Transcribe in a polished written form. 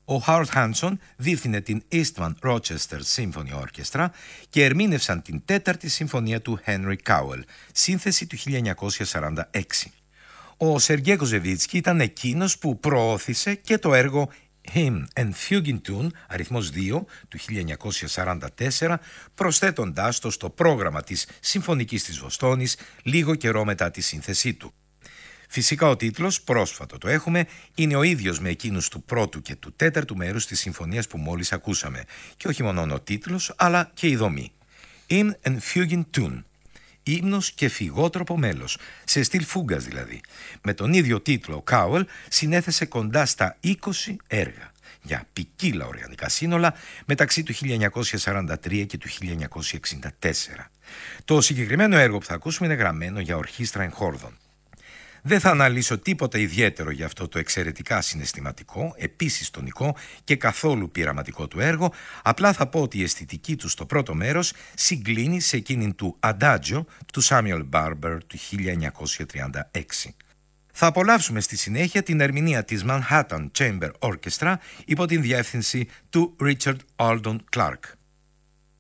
Ο Howard Hanson διεύθυνε την Eastman Rochester Symphony Orchestra και ερμήνευσαν την τέταρτη συμφωνία του Henry Cowell, σύνθεση του 1946. Ο Σεργέ Κοζεβίτσκι ήταν εκείνος που προώθησε και το έργο Hymn and Fugue Tune, αριθμός 2, του 1944, προσθέτοντάς το στο πρόγραμμα της Συμφωνικής της Βοστόνης λίγο καιρό μετά τη σύνθεσή του. Φυσικά ο τίτλος, πρόσφατο το έχουμε, είναι ο ίδιος με εκείνους του πρώτου και του τέταρτου μέρους της συμφωνίας που μόλις ακούσαμε. Και όχι μόνο ο τίτλος, αλλά και η δομή. Hymn and Fugue Tune. Ύμνος και φυγότροπο μέλος, σε στυλ φούγκας δηλαδή. Με τον ίδιο τίτλο ο Κάουελ συνέθεσε κοντά στα 20 έργα για ποικίλα οργανικά σύνολα μεταξύ του 1943 και του 1964. Το συγκεκριμένο έργο που θα ακούσουμε είναι γραμμένο για ορχήστρα εγχόρδων. Δεν θα αναλύσω τίποτα ιδιαίτερο για αυτό το εξαιρετικά συναισθηματικό, επίσης τονικό και καθόλου πειραματικό του έργο, απλά θα πω ότι η αισθητική του στο πρώτο μέρος συγκλίνει σε εκείνη του Adagio του Samuel Barber του 1936. Θα απολαύσουμε στη συνέχεια την ερμηνεία της Manhattan Chamber Orchestra υπό την διεύθυνση του Richard Alden Clark.